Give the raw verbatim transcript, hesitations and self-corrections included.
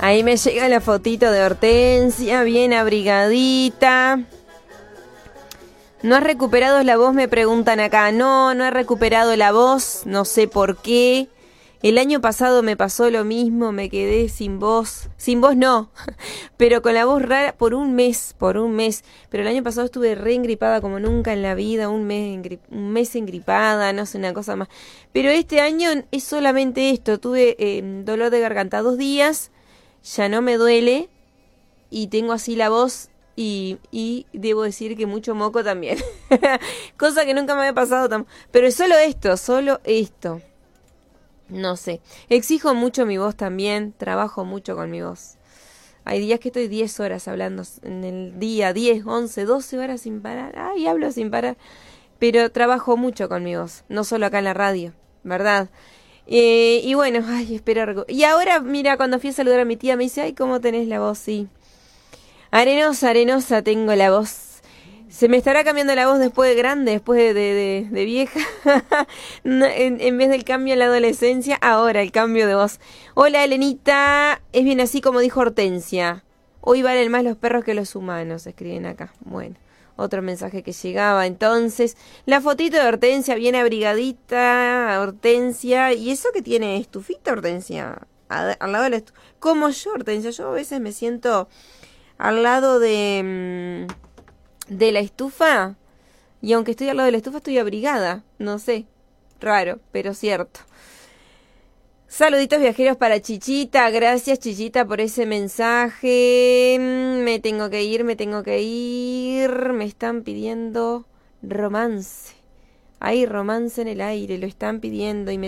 Ahí me llega la fotito de Hortensia, bien abrigadita. ¿No has recuperado la voz? Me preguntan acá. No, no he recuperado la voz, no sé por qué. El año pasado me pasó lo mismo, me quedé sin voz. Sin voz no, pero con la voz rara por un mes, por un mes. Pero el año pasado estuve re engripada como nunca en la vida, un mes, engri- un mes engripada, no sé, una cosa más. Pero este año es solamente esto, tuve eh, dolor de garganta dos días, ya no me duele y tengo así la voz y, y debo decir que mucho moco también. Cosa que nunca me había pasado tan... Pero es solo esto, solo esto. No sé, exijo mucho mi voz también, trabajo mucho con mi voz. Hay días que estoy diez horas hablando en el día, diez, once, doce horas sin parar. Ay, hablo sin parar. Pero trabajo mucho con mi voz, no solo acá en la radio, ¿verdad? Eh, y bueno, ay, espero... recu- Y ahora, mira, cuando fui a saludar a mi tía me dice, ay, ¿cómo tenés la voz? Sí. Arenosa, arenosa tengo la voz. ¿Se me estará cambiando la voz después de grande, después de, de, de, de vieja? No, en, en vez del cambio en la adolescencia, ahora el cambio de voz. Hola, Elenita. Es bien así como dijo Hortensia. Hoy valen más los perros que los humanos, escriben acá. Bueno, otro mensaje que llegaba. Entonces, la fotito de Hortensia, bien abrigadita, Hortensia. ¿Y eso que tiene estufita, Hortensia? A- al lado de la estufa. Como yo, Hortensia. Yo a veces me siento al lado de... Mmm, de la estufa, y aunque estoy al lado de la estufa estoy abrigada, no sé, raro, pero cierto. Saluditos viajeros para Chichita, gracias Chichita por ese mensaje. Me tengo que ir, me tengo que ir, me están pidiendo romance. Hay romance en el aire, lo están pidiendo y me